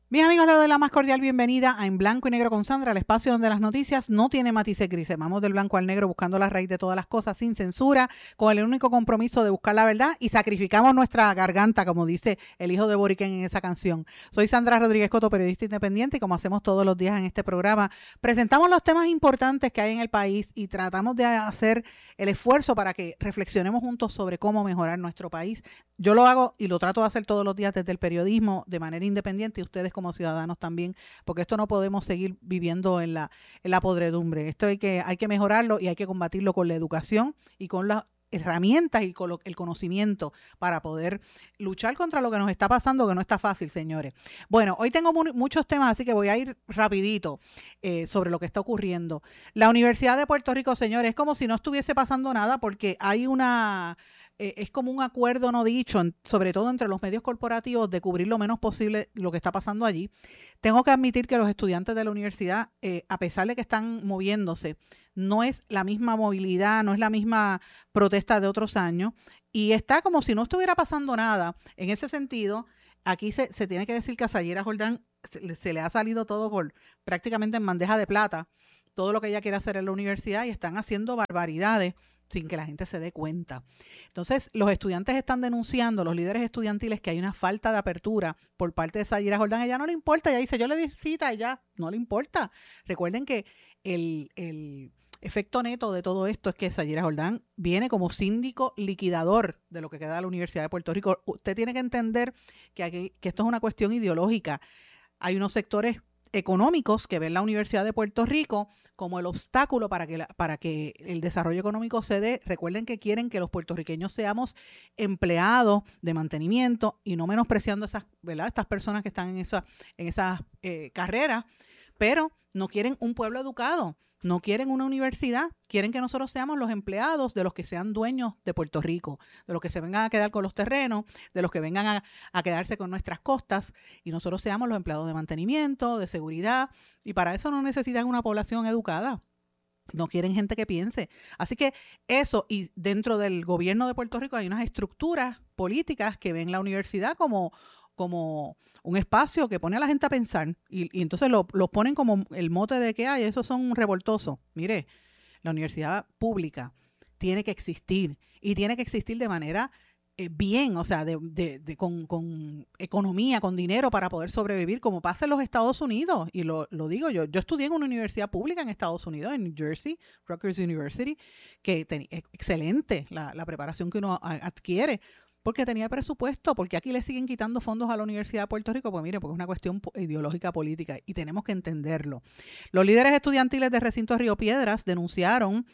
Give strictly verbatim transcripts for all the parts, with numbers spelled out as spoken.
Mis amigos, les doy la más cordial bienvenida a En Blanco y Negro con Sandra, el espacio donde las noticias no tienen matices grises. Vamos del blanco al negro buscando la raíz de todas las cosas sin censura, con el único compromiso de buscar la verdad y sacrificamos nuestra garganta, como dice el hijo de Boriken en esa canción. Soy Sandra Rodríguez Coto, periodista independiente, y como hacemos todos los días en este programa, presentamos los temas importantes que hay en el país y tratamos de hacer el esfuerzo para que reflexionemos juntos sobre cómo mejorar nuestro país. Yo lo hago y lo trato de hacer todos los días desde el periodismo de manera independiente y ustedes como ciudadanos también, porque esto no podemos seguir viviendo en la, en la podredumbre. Esto hay que, hay que mejorarlo y hay que combatirlo con la educación y con las herramientas y con lo, el conocimiento para poder luchar contra lo que nos está pasando, que no está fácil, señores. Bueno, hoy tengo mu- muchos temas, así que voy a ir rapidito eh, sobre lo que está ocurriendo. La Universidad de Puerto Rico, señores, es como si no estuviese pasando nada porque hay una... eh, es como un acuerdo no dicho, en- sobre todo entre los medios corporativos, de cubrir lo menos posible lo que está pasando allí. Tengo que admitir que los estudiantes de la universidad, eh, a pesar de que están moviéndose, no es la misma movilidad, no es la misma protesta de otros años, y está como si no estuviera pasando nada. En ese sentido, aquí se, se tiene que decir que a Sayera Jordán se, le- se le ha salido todo por prácticamente en bandeja de plata, todo lo que ella quiere hacer en la universidad, y están haciendo barbaridades sin que la gente se dé cuenta. Entonces, los estudiantes están denunciando, los líderes estudiantiles, que hay una falta de apertura por parte de Sayira Jordán. A ella no le importa, ella dice, yo le di cita, ella no le importa. Recuerden que el, el efecto neto de todo esto es que Sayira Jordán viene como síndico liquidador de lo que queda de la Universidad de Puerto Rico. Usted tiene que entender que, aquí, que esto es una cuestión ideológica. Hay unos sectores económicos que ven la Universidad de Puerto Rico como el obstáculo para que, la, para que el desarrollo económico se dé. Recuerden que quieren que los puertorriqueños seamos empleados de mantenimiento y no menospreciando esas, ¿verdad? Estas personas que están en, esa, en esas eh, carreras, pero no quieren un pueblo educado, no quieren una universidad, quieren que nosotros seamos los empleados de los que sean dueños de Puerto Rico, de los que se vengan a quedar con los terrenos, de los que vengan a, a quedarse con nuestras costas, y nosotros seamos los empleados de mantenimiento, de seguridad, y para eso no necesitan una población educada. No quieren gente que piense. Así que eso, y dentro del gobierno de Puerto Rico hay unas estructuras políticas que ven la universidad como, como un espacio que pone a la gente a pensar. Y, y entonces lo, lo ponen como el mote de que, ay, esos son revoltosos. Mire, la universidad pública tiene que existir y tiene que existir de manera eh, bien, o sea, de, de, de, con, con economía, con dinero para poder sobrevivir, como pasa en los Estados Unidos. Y lo, lo digo yo, yo estudié en una universidad pública en Estados Unidos, en New Jersey, Rutgers University, que ten, es excelente la, la preparación que uno a, adquiere, porque tenía presupuesto, porque aquí le siguen quitando fondos a la Universidad de Puerto Rico, pues mire, porque es una cuestión ideológica política y tenemos que entenderlo. Los líderes estudiantiles de Recinto Río Piedras denunciaron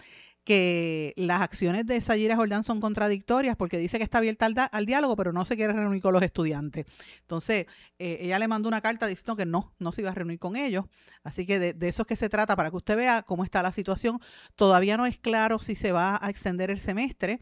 que las acciones de Sayira Jordán son contradictorias porque dice que está abierta al, al diálogo, pero no se quiere reunir con los estudiantes. Entonces, eh, ella le mandó una carta diciendo que no, no se iba a reunir con ellos. Así que de, de eso es que se trata, para que usted vea cómo está la situación. Todavía no es claro si se va a extender el semestre.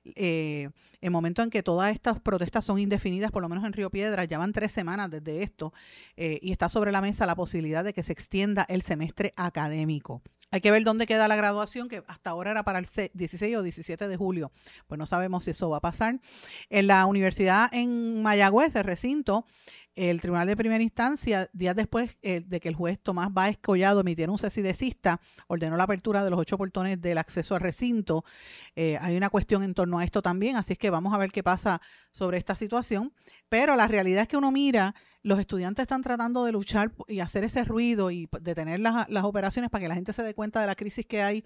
Eh, el momento en que todas estas protestas son indefinidas, por lo menos en Río Piedras, ya van tres semanas desde esto, eh, y está sobre la mesa la posibilidad de que se extienda el semestre académico. Hay que ver dónde queda la graduación, que hasta ahora era para el dieciséis o diecisiete de julio. Pues no sabemos si eso va a pasar. En la universidad en Mayagüez, el recinto, el Tribunal de Primera Instancia, días después eh, de que el juez Tomás Báez Collado emitiera un cese y desista, ordenó la apertura de los ocho portones del acceso al recinto. Eh, hay una cuestión en torno a esto también, así es que vamos a ver qué pasa sobre esta situación. Pero la realidad es que uno mira, los estudiantes están tratando de luchar y hacer ese ruido y detener las, las operaciones para que la gente se dé cuenta de la crisis que hay,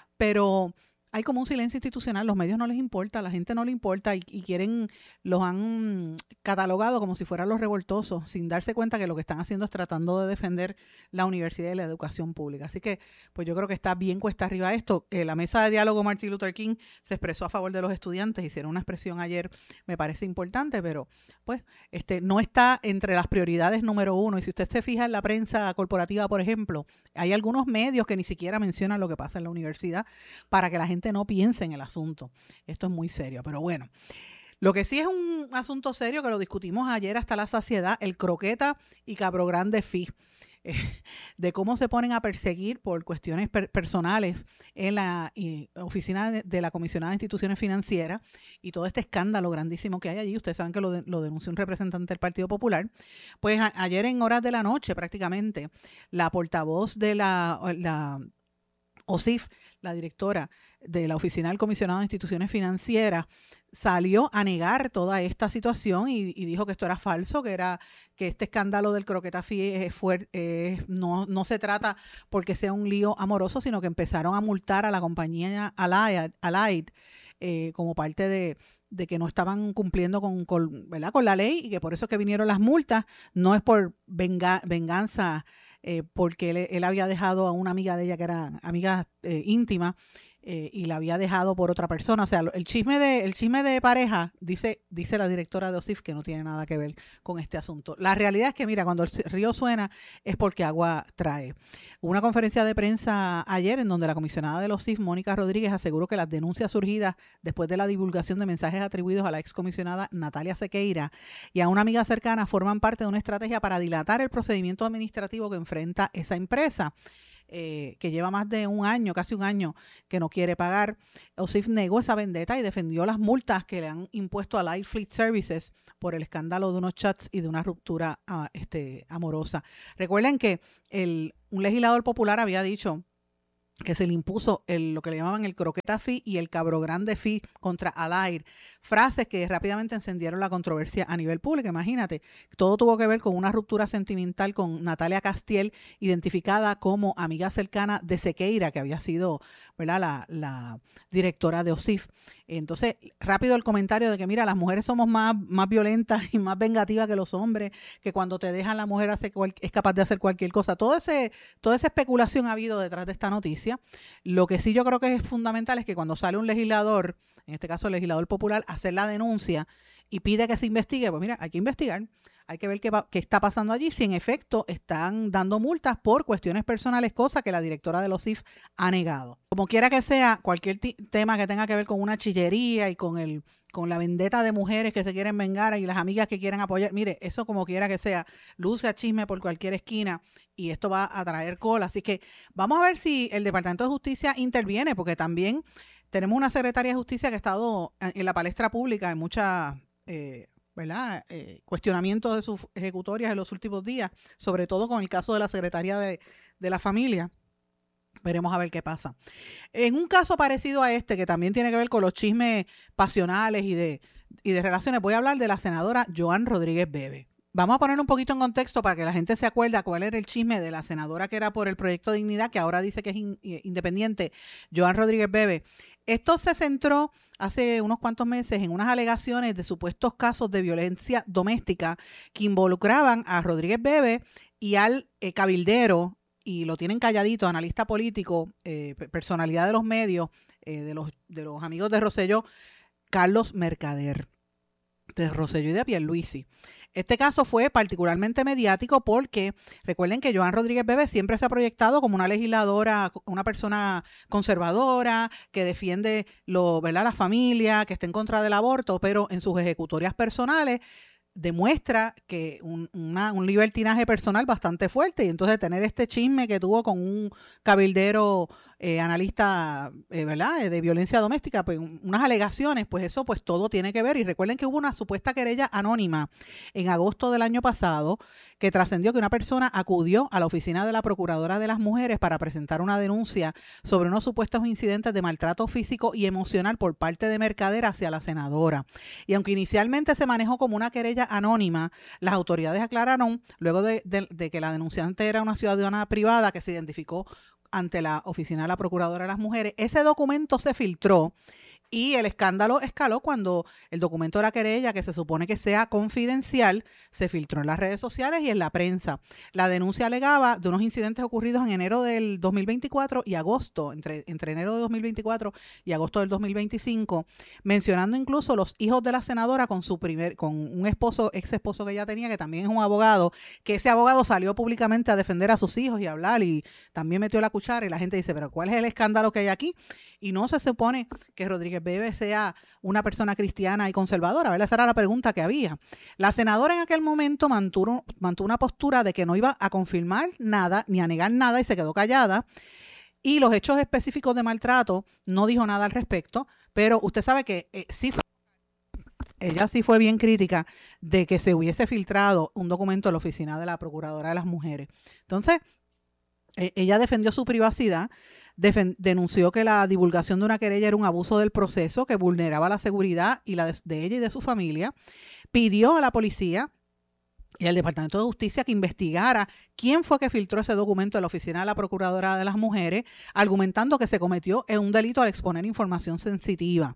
pero hay como un silencio institucional, los medios no les importa, a la gente no le importa y, y quieren, los han catalogado como si fueran los revoltosos, sin darse cuenta que lo que están haciendo es tratando de defender la universidad y la educación pública. Así que, pues yo creo que está bien cuesta arriba esto. Eh, la mesa de diálogo Martin Luther King se expresó a favor de los estudiantes, hicieron una expresión ayer, me parece importante, pero pues este no está entre las prioridades número uno. Y si usted se fija en la prensa corporativa, por ejemplo, hay algunos medios que ni siquiera mencionan lo que pasa en la universidad para que la gente no piense en el asunto. Esto es muy serio, pero bueno. Lo que sí es un asunto serio que lo discutimos ayer hasta la saciedad, el croqueta y cabro grande F I. eh, de cómo se ponen a perseguir por cuestiones per personales en la eh, oficina de, de la Comisionada de Instituciones Financieras y todo este escándalo grandísimo que hay allí. Ustedes saben que lo, de, lo denunció un representante del Partido Popular. Pues a, ayer en horas de la noche prácticamente, la portavoz de la, la O S I F, la directora de la Oficina del Comisionado de Instituciones Financieras, salió a negar toda esta situación y, y dijo que esto era falso, que era que este escándalo del croqueta fee es fuer, eh, no, no se trata porque sea un lío amoroso, sino que empezaron a multar a la compañía Allied, Allied eh, como parte de, de que no estaban cumpliendo con, con, ¿verdad? con la ley y que por eso es que vinieron las multas. No es por venga, venganza, eh, porque él, él había dejado a una amiga de ella que era amiga eh, íntima, Eh, y la había dejado por otra persona. O sea, el chisme de, el chisme de pareja, dice, dice la directora de O S I F que no tiene nada que ver con este asunto. La realidad es que, mira, cuando el río suena es porque agua trae. Hubo una conferencia de prensa ayer en donde la comisionada de O S I F, Mónica Rodríguez, aseguró que las denuncias surgidas después de la divulgación de mensajes atribuidos a la excomisionada Natalia Sequeira y a una amiga cercana forman parte de una estrategia para dilatar el procedimiento administrativo que enfrenta esa empresa. Eh, que lleva más de un año, casi un año, que no quiere pagar. O S I F negó esa vendetta y defendió las multas que le han impuesto a Light Fleet Services por el escándalo de unos chats y de una ruptura uh, este, amorosa. Recuerden que el, un legislador popular había dicho que se le impuso el, lo que le llamaban el croqueta fee y el cabro grande fee contra Allied, frases que rápidamente encendieron la controversia a nivel público. Imagínate, todo tuvo que ver con una ruptura sentimental con Natalia Castiel, identificada como amiga cercana de Sequeira, que había sido, ¿verdad?, la, la directora de O S I F. Entonces, rápido el comentario de que, mira, las mujeres somos más, más violentas y más vengativas que los hombres, que cuando te dejan la mujer hace cual, es capaz de hacer cualquier cosa. Todo ese, toda esa especulación ha habido detrás de esta noticia. Lo que sí yo creo que es fundamental es que cuando sale un legislador, en este caso el legislador popular, a hacer la denuncia y pide que se investigue, pues mira, hay que investigar, hay que ver qué, va, qué está pasando allí, si en efecto están dando multas por cuestiones personales, cosa que la directora de los O S I F ha negado. Como quiera que sea, cualquier tema que tenga que ver con una chillería y con el con la vendetta de mujeres que se quieren vengar y las amigas que quieren apoyar, mire, eso como quiera que sea, luce a chisme por cualquier esquina y esto va a traer cola. Así que vamos a ver si el Departamento de Justicia interviene, porque también tenemos una secretaria de Justicia que ha estado en la palestra pública en muchas eh, ¿verdad? Eh, cuestionamientos de sus ejecutorias en los últimos días, sobre todo con el caso de la Secretaría de, de la Familia. Veremos a ver qué pasa. En un caso parecido a este, que también tiene que ver con los chismes pasionales y de, y de relaciones, voy a hablar de la senadora Joan Rodríguez Bebe. Vamos a poner un poquito en contexto para que la gente se acuerde cuál era el chisme de la senadora que era por el Proyecto Dignidad, que ahora dice que es in, independiente, Joan Rodríguez Bebe. Esto se centró hace unos cuantos meses en unas alegaciones de supuestos casos de violencia doméstica que involucraban a Rodríguez Bebe y al eh, cabildero, y lo tienen calladito, analista político, eh, personalidad de los medios, eh, de, los, de los amigos de Rosselló, Carlos Mercader, de Rosselló y de Pierluisi. Este caso fue particularmente mediático porque recuerden que Joan Rodríguez Bebe siempre se ha proyectado como una legisladora, una persona conservadora, que defiende lo, ¿verdad?, la familia, que está en contra del aborto, pero en sus ejecutorias personales demuestra que un, una, un libertinaje personal bastante fuerte, y entonces tener este chisme que tuvo con un cabildero eh, analista eh, ¿verdad?, de violencia doméstica, pues un, unas alegaciones, pues eso pues todo tiene que ver. Y recuerden que hubo una supuesta querella anónima en agosto del año pasado que trascendió que una persona acudió a la oficina de la Procuradora de las Mujeres para presentar una denuncia sobre unos supuestos incidentes de maltrato físico y emocional por parte de Mercader hacia la senadora. Y aunque inicialmente se manejó como una querella anónima, las autoridades aclararon, luego de, de, de que la denunciante era una ciudadana privada que se identificó ante la oficina de la Procuradora de las Mujeres, ese documento se filtró. Y el escándalo escaló cuando el documento de la querella, que se supone que sea confidencial, se filtró en las redes sociales y en la prensa. La denuncia alegaba de unos incidentes ocurridos en enero del dos mil veinticuatro y agosto, entre, entre enero de dos mil veinticuatro y agosto del dos mil veinticinco, mencionando incluso los hijos de la senadora con su primer, con un esposo, ex esposo que ella tenía, que también es un abogado, que ese abogado salió públicamente a defender a sus hijos y a hablar, y también metió la cuchara, y la gente dice, pero ¿cuál es el escándalo que hay aquí? Y no se supone que Rodríguez Rodríguez Bebe sea una persona cristiana y conservadora, ¿verdad? Esa era la pregunta que había. La senadora en aquel momento mantuvo, mantuvo una postura de que no iba a confirmar nada ni a negar nada y se quedó callada. Y los hechos específicos de maltrato no dijo nada al respecto, pero usted sabe que eh, sí fue, ella sí fue bien crítica de que se hubiese filtrado un documento de la oficina de la Procuradora de las Mujeres. Entonces, eh, ella defendió su privacidad, defen- denunció que la divulgación de una querella era un abuso del proceso que vulneraba la seguridad y la de, de ella y de su familia, pidió a la policía y al Departamento de Justicia que investigara quién fue que filtró ese documento de la Oficina de la Procuradora de las Mujeres, argumentando que se cometió un delito al exponer información sensitiva.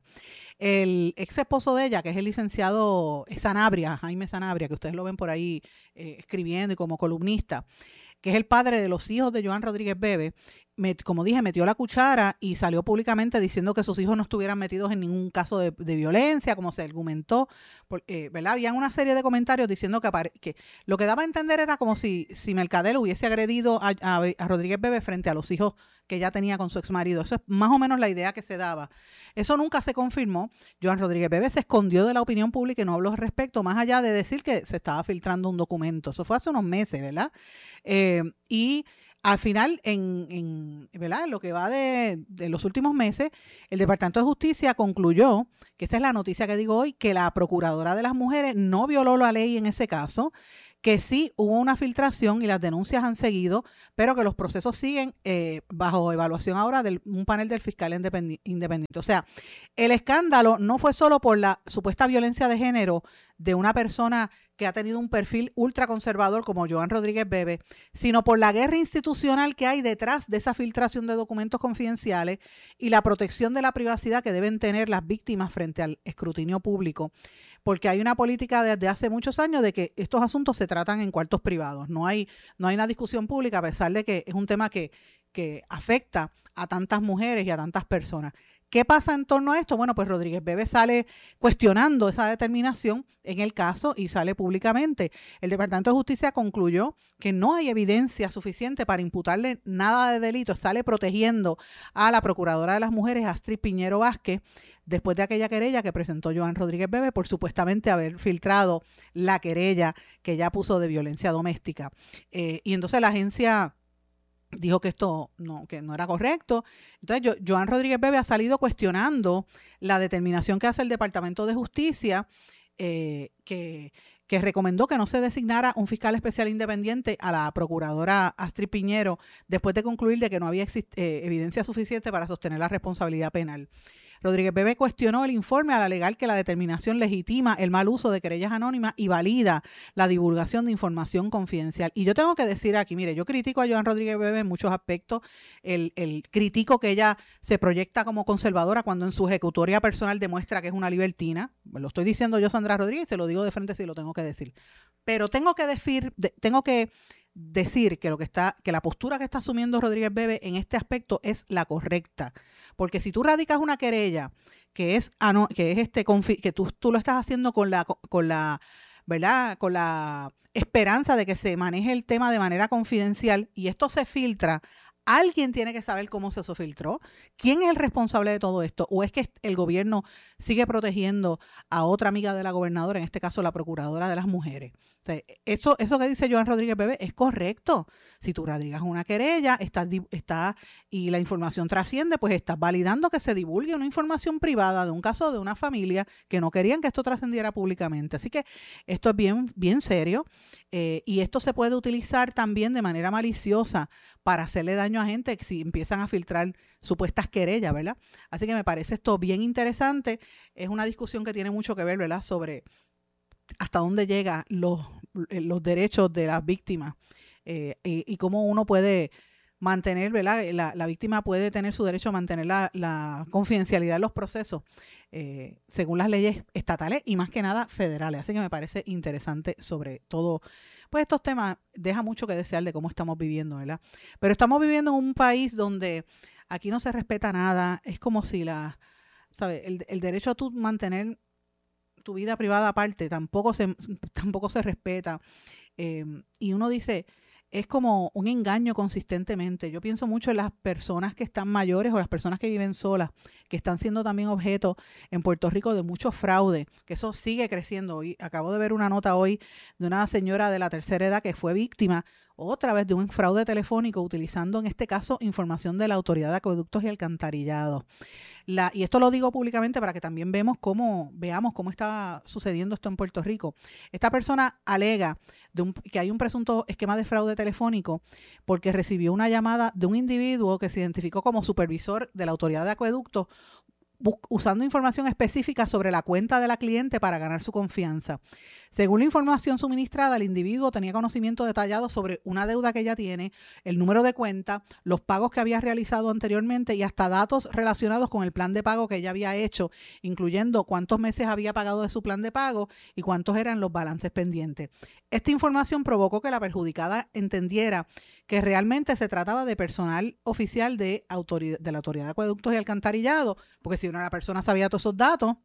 El ex esposo de ella, que es el licenciado Sanabria, Jaime Sanabria, que ustedes lo ven por ahí eh, escribiendo y como columnista, que es el padre de los hijos de Joan Rodríguez Bebe, met, como dije, metió la cuchara y salió públicamente diciendo que sus hijos no estuvieran metidos en ningún caso de, de violencia, como se argumentó, por, eh, ¿verdad? Había una serie de comentarios diciendo que, que lo que daba a entender era como si, si Mercadel hubiese agredido a, a, a Rodríguez Bebe frente a los hijos que ella tenía con su exmarido. Eso es más o menos la idea que se daba. Eso nunca se confirmó. Joan Rodríguez Bebe se escondió de la opinión pública y no habló al respecto, más allá de decir que se estaba filtrando un documento. Eso fue hace unos meses, ¿verdad? Eh, y al final, en, en, ¿verdad? En lo que va de, de los últimos meses, el Departamento de Justicia concluyó, que esa es la noticia que digo hoy, que la Procuradora de las Mujeres no violó la ley en ese caso, que sí hubo una filtración y las denuncias han seguido, pero que los procesos siguen eh, bajo evaluación ahora de un panel del fiscal independiente. O sea, el escándalo no fue solo por la supuesta violencia de género de una persona que ha tenido un perfil ultraconservador como Joan Rodríguez Bebe, sino por la guerra institucional que hay detrás de esa filtración de documentos confidenciales y la protección de la privacidad que deben tener las víctimas frente al escrutinio público. Porque hay una política desde hace muchos años de que estos asuntos se tratan en cuartos privados. No hay, no hay una discusión pública, a pesar de que es un tema que, que afecta a tantas mujeres y a tantas personas. ¿Qué pasa en torno a esto? Bueno, pues Rodríguez Bebe sale cuestionando esa determinación en el caso y sale públicamente. El Departamento de Justicia concluyó que no hay evidencia suficiente para imputarle nada de delito. Sale protegiendo a la Procuradora de las Mujeres, Astrid Piñero Vázquez, después de aquella querella que presentó Joan Rodríguez Bebe por supuestamente haber filtrado la querella que ella puso de violencia doméstica. Eh, y entonces la agencia dijo que esto no, que no era correcto. Entonces, yo, Joan Rodríguez Bebe ha salido cuestionando la determinación que hace el Departamento de Justicia, eh, que, que recomendó que no se designara un fiscal especial independiente a la procuradora Astrid Piñero después de concluir de que no había exist- eh, evidencia suficiente para sostener la responsabilidad penal. Rodríguez Bebe cuestionó el informe al alegar que la determinación legitima el mal uso de querellas anónimas y valida la divulgación de información confidencial. Y yo tengo que decir aquí, mire, yo critico a Joan Rodríguez Bebe en muchos aspectos, el, el critico que ella se proyecta como conservadora cuando en su ejecutoria personal demuestra que es una libertina. Lo estoy diciendo yo, Sandra Rodríguez, se lo digo de frente si lo tengo que decir. Pero tengo que decir, de, tengo que decir que lo que está, que la postura que está asumiendo Rodríguez Bebe en este aspecto es la correcta. Porque si tú radicas una querella que es, que es este, que tú, tú lo estás haciendo con la, con la, ¿verdad? Con la esperanza de que se maneje el tema de manera confidencial y esto se filtra, alguien tiene que saber cómo se filtró, quién es el responsable de todo esto, o es que el gobierno sigue protegiendo a otra amiga de la gobernadora, en este caso la Procuradora de las Mujeres. O sea, eso, eso que dice Joan Rodríguez Bebe es correcto. Si tú radicas una querella estás, está, y la información trasciende, pues estás validando que se divulgue una información privada de un caso de una familia que no querían que esto trascendiera públicamente. Así que esto es bien, bien serio eh, y esto se puede utilizar también de manera maliciosa para hacerle daño a gente si empiezan a filtrar supuestas querellas, ¿verdad? Así que me parece esto bien interesante. Es una discusión que tiene mucho que ver, ¿verdad?, sobre hasta dónde llegan los, los derechos de las víctimas eh, y, y cómo uno puede mantener, ¿verdad? La, la víctima puede tener su derecho a mantener la, la confidencialidad de los procesos eh, según las leyes estatales y más que nada federales. Así que me parece interesante sobre todo. Pues estos temas deja mucho que desear de cómo estamos viviendo, ¿verdad? Pero estamos viviendo en un país donde aquí no se respeta nada. Es como si la, ¿sabes? El, el derecho a tú mantener tu vida privada aparte tampoco se, tampoco se respeta. Eh, y uno dice, es como un engaño consistentemente. Yo pienso mucho en las personas que están mayores o las personas que viven solas, que están siendo también objeto en Puerto Rico de mucho fraude, que eso sigue creciendo. Hoy, acabo de ver una nota hoy de una señora de la tercera edad que fue víctima otra vez de un fraude telefónico utilizando en este caso información de la Autoridad de Acueductos y Alcantarillados. La, y esto lo digo públicamente para que también vemos cómo, veamos cómo está sucediendo esto en Puerto Rico. Esta persona alega de un, que hay un presunto esquema de fraude telefónico porque recibió una llamada de un individuo que se identificó como supervisor de la Autoridad de Acueductos usando información específica sobre la cuenta de la cliente para ganar su confianza. Según la información suministrada, el individuo tenía conocimiento detallado sobre una deuda que ella tiene, el número de cuenta, los pagos que había realizado anteriormente y hasta datos relacionados con el plan de pago que ella había hecho, incluyendo cuántos meses había pagado de su plan de pago y cuántos eran los balances pendientes. Esta información provocó que la perjudicada entendiera que realmente se trataba de personal oficial de, autoridad, de la Autoridad de Acueductos y Alcantarillado, porque si una persona sabía todos esos datos,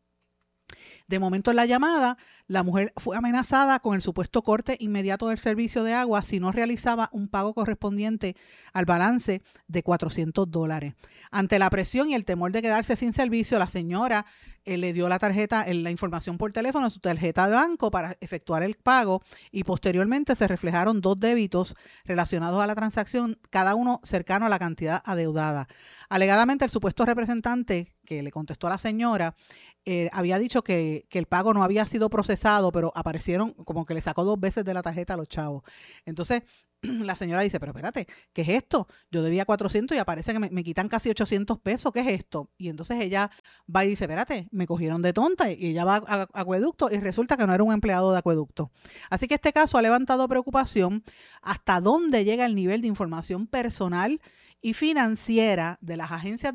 de momento en la llamada, la mujer fue amenazada con el supuesto corte inmediato del servicio de agua si no realizaba un pago correspondiente al balance de cuatrocientos dólares. Ante la presión y el temor de quedarse sin servicio, la señora eh, le dio la tarjeta, eh, la información por teléfono, su tarjeta de banco para efectuar el pago y posteriormente se reflejaron dos débitos relacionados a la transacción, cada uno cercano a la cantidad adeudada. Alegadamente, el supuesto representante que le contestó a la señora Eh, había dicho que, que el pago no había sido procesado, pero aparecieron como que le sacó dos veces de la tarjeta a los chavos. Entonces, la señora dice, pero espérate, ¿qué es esto? Yo debía cuatrocientos y aparece que me, me quitan casi ochocientos pesos, ¿qué es esto? Y entonces ella va y dice, espérate, me cogieron de tonta, y ella va a, a Acueducto y resulta que no era un empleado de Acueducto. Así que este caso ha levantado preocupación hasta dónde llega el nivel de información personal y financiera de las agencias